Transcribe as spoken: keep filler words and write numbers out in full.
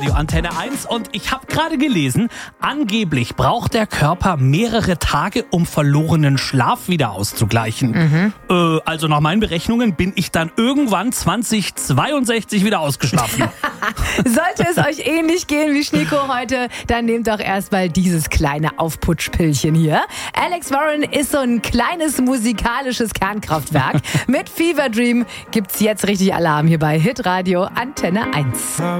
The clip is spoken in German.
Radio Antenne eins und ich habe gerade gelesen, angeblich braucht der Körper mehrere Tage, um verlorenen Schlaf wieder auszugleichen. Mhm. Äh, also nach meinen Berechnungen bin ich dann irgendwann zweitausendzweiundsechzig wieder ausgeschlafen. Sollte es euch ähnlich gehen wie Schneeko heute, dann nehmt doch erstmal dieses kleine Aufputschpillchen hier. Alex Warren ist so ein kleines musikalisches Kernkraftwerk. Mit Fever Dream gibt's jetzt richtig Alarm hier bei Hitradio Antenne eins.